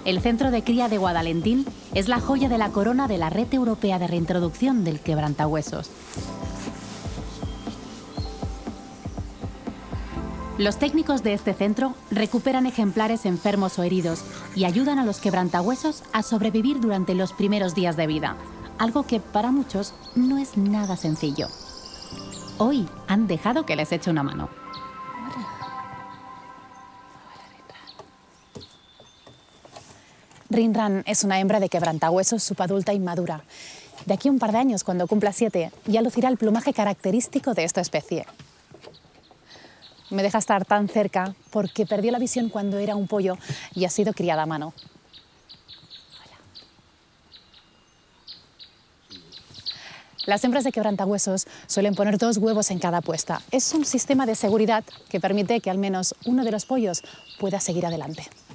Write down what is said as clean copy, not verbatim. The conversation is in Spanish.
El Centro de Cría de Guadalentín es la joya de la corona de la Red Europea de Reintroducción del Quebrantahuesos. Los técnicos de este centro recuperan ejemplares enfermos o heridos y ayudan a los quebrantahuesos a sobrevivir durante los primeros días de vida, algo que para muchos no es nada sencillo. Hoy han dejado que les eche una mano. Rinran es una hembra de quebrantahuesos subadulta y madura. De aquí a un par de años, cuando cumpla 7, ya lucirá el plumaje característico de esta especie. Me deja estar tan cerca porque perdió la visión cuando era un pollo y ha sido criada a mano. Las hembras de quebrantahuesos suelen poner 2 huevos en cada puesta. Es un sistema de seguridad que permite que al menos uno de los pollos pueda seguir adelante.